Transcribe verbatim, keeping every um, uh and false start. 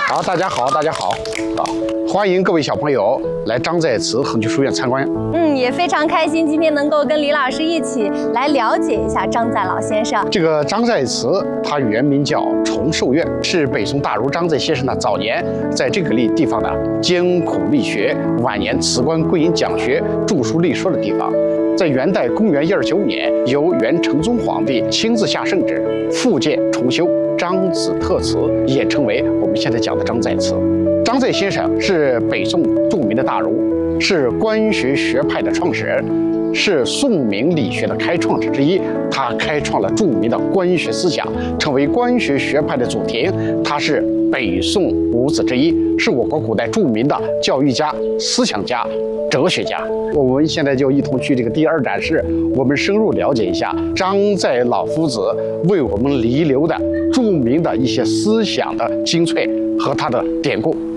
好，大家好，大家好，啊，欢迎各位小朋友来张在慈恒渠书院参观。 嗯，也非常开心今天能够跟李老师一起来了解一下张载老先生。 这个张在慈，他原名叫崇寿院，是北宋大儒张载先生呢早年在这个地地方呢艰苦力学，晚年辞官归隐讲学、著书立说的地方。在元代公元一二九五年，由元成宗皇帝亲自下圣旨，复建重修张子特祠，也称为我们现在讲的张载祠。张载先生是北宋著名的大儒，是官学学派的创始人，是宋明理学的开创者之一。他开创了著名的官学思想，成为官学学派的祖庭。他是北宋五子之一，是我国古代著名的教育家、思想家、哲学家。我们现在就一同去这个第二展示，我们深入了解一下张载老夫子为我们遗留的著名的一些思想的精粹和他的典故。